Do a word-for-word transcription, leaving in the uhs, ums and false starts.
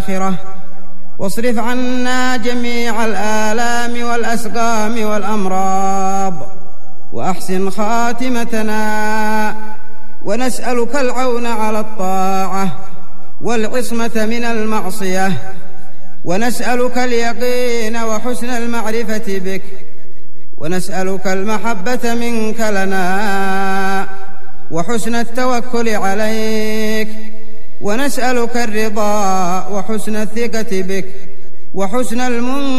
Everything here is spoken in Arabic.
والآخرة، واصرف عنا جميع الآلام والأسقام والأمراض، وأحسن خاتمتنا. ونسألك العون على الطاعة والعصمة من المعصية، ونسألك اليقين وحسن المعرفة بك، ونسألك المحبة منك لنا وحسن التوكل عليك، ونسألك الرضا وحسن الثقة بك وحسن المنكر